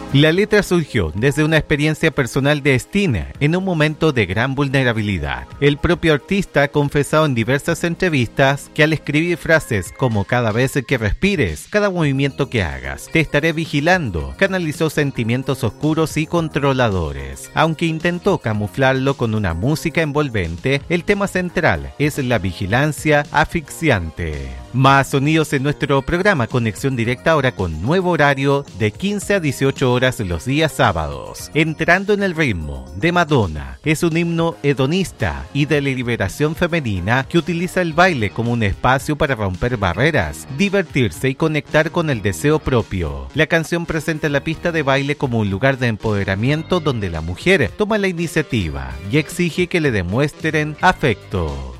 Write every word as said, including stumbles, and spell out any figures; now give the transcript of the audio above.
La letra surgió desde una experiencia personal de Sting en un momento de gran vulnerabilidad. El propio artista ha confesado en diversas entrevistas que al escribir frases como cada vez que respires, cada movimiento que hagas, te estaré vigilando, canalizó sentimientos oscuros y controladores. Aunque intentó camuflarlo con una música envolvente, el tema central es la vigilancia asfixiante. Más sonidos en nuestro programa Conexión Directa, ahora con nuevo horario de quince a dieciocho horas los días sábados. Entrando en el ritmo de Madonna, es un himno hedonista y de la liberación femenina que utiliza el baile como un espacio para romper barreras, divertirse y conectar con el deseo propio. La canción presenta la pista de baile como un lugar de empoderamiento donde la mujer toma la iniciativa y exige que le demuestren afecto.